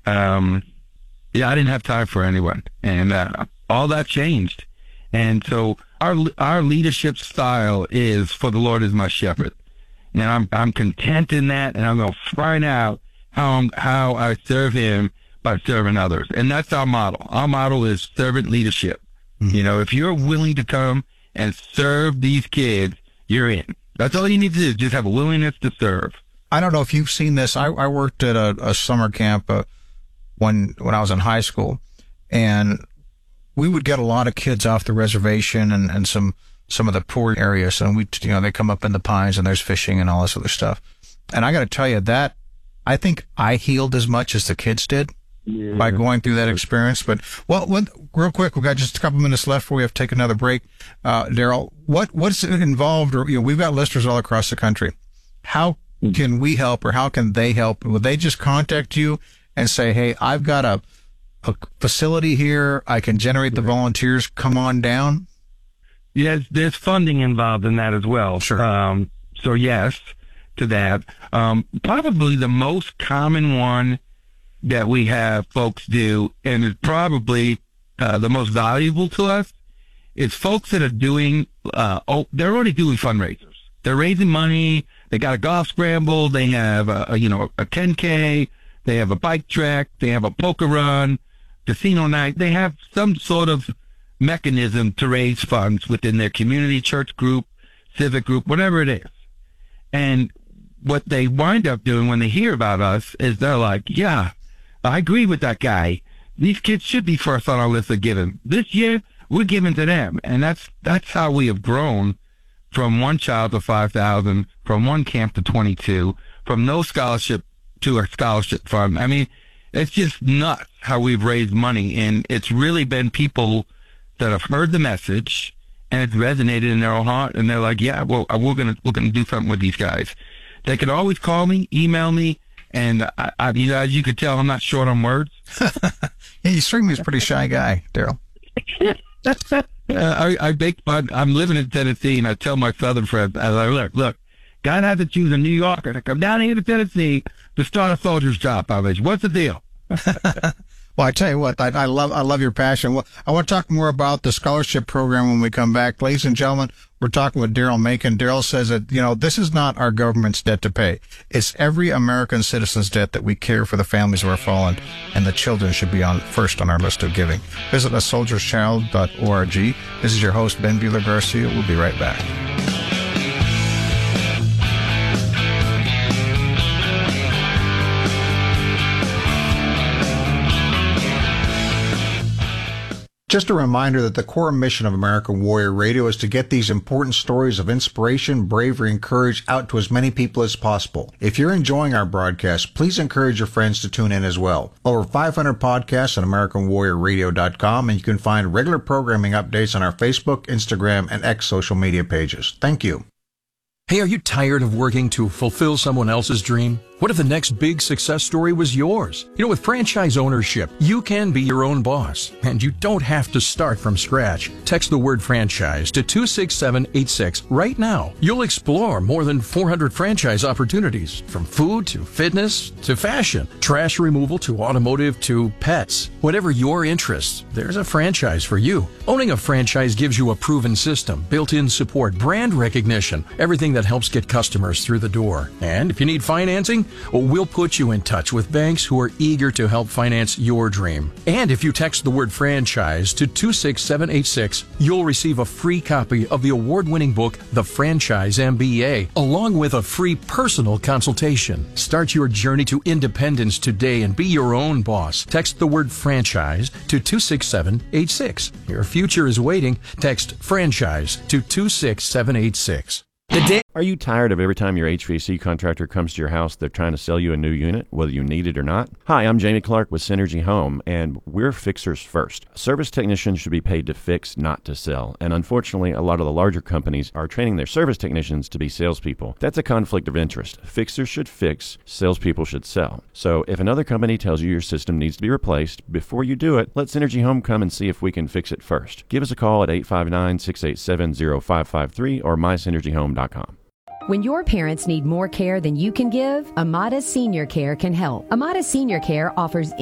yeah, I didn't have time for anyone, and all that changed. And so our leadership style is, for the Lord is my shepherd, and I'm content in that, and I'm going to find out how I serve Him by serving others, and that's our model. Our model is servant leadership. Mm-hmm. You know, if you're willing to come and serve these kids, you're in. That's all you need to do. Just have a willingness to serve. I don't know if you've seen this. I worked at a summer camp when I was in high school, and we would get a lot of kids off the reservation and some of the poor areas, and they come up in the pines and there's fishing and all this other stuff. And I got to tell you that I think I healed as much as the kids did by going through that experience. But real quick, we've got just a couple minutes left before we have to take another break. Daryl, what's involved? Or we've got listeners all across the country. How can we help, or how can they help? Will they just contact you and say, "Hey, I've got a facility here. I can generate the volunteers. Come on down"? Yes, there's funding involved in that as well. Sure. So yes to that. Probably the most common one that we have folks do, and is probably the most valuable to us, is folks that are doing, they're already doing fundraisers. They're raising money. They got a golf scramble. They have a 10K. They have a bike track. They have a poker run, casino night. They have some sort of mechanism to raise funds within their community, church group, civic group, whatever it is. And what they wind up doing when they hear about us is they're like, yeah, I agree with that guy. These kids should be first on our list of giving. This year, we're giving to them. And that's how we have grown from one child to 5,000, from one camp to 22, from no scholarship to a scholarship fund. I mean, it's just nuts how we've raised money. And it's really been people that have heard the message and it's resonated in their own heart. And they're like, yeah, well, we're going to do something with these guys. They can always call me, email me. And as you could tell, I'm not short on words. Yeah, you strike me as a pretty shy guy, Daryl. I'm living in Tennessee, and I tell my Southern friends, I like, look, God had to choose a New Yorker to come down here to Tennessee to start a soldier's job. What's the deal? Well, I tell you what, I love your passion. Well, I want to talk more about the scholarship program when we come back. Ladies and gentlemen, we're talking with Daryl Macon. Daryl says that, this is not our government's debt to pay. It's every American citizen's debt that we care for the families who are fallen, and the children should be first on our list of giving. Visit asoldierschild.org. This is your host, Ben Bueller Garcia. We'll be right back. Just a reminder that the core mission of American Warrior Radio is to get these important stories of inspiration, bravery, and courage out to as many people as possible. If you're enjoying our broadcast, please encourage your friends to tune in as well. Over 500 podcasts on AmericanWarriorRadio.com, and you can find regular programming updates on our Facebook, Instagram, and X social media pages. Thank you. Hey, are you tired of working to fulfill someone else's dream? What if the next big success story was yours? With franchise ownership, you can be your own boss, and you don't have to start from scratch. Text the word franchise to 26786 right now. You'll explore more than 400 franchise opportunities, from food to fitness to fashion, trash removal to automotive to pets. Whatever your interests, there's a franchise for you. Owning a franchise gives you a proven system, built-in support, brand recognition, everything that helps get customers through the door. And if you need financing, we'll put you in touch with banks who are eager to help finance your dream. And if you text the word franchise to 26786, you'll receive a free copy of the award-winning book, The Franchise MBA, along with a free personal consultation. Start your journey to independence today and be your own boss. Text the word franchise to 26786. Your future is waiting. Text franchise to 26786. Are you tired of every time your HVAC contractor comes to your house, they're trying to sell you a new unit, whether you need it or not? Hi, I'm Jamie Clark with Synergy Home, and we're fixers first. Service technicians should be paid to fix, not to sell. And unfortunately, a lot of the larger companies are training their service technicians to be salespeople. That's a conflict of interest. Fixers should fix, salespeople should sell. So if another company tells you your system needs to be replaced, before you do it, let Synergy Home come and see if we can fix it first. Give us a call at 859-687-0553 or mysynergyhome.com. When your parents need more care than you can give, Amada Senior Care can help. Amada Senior Care offers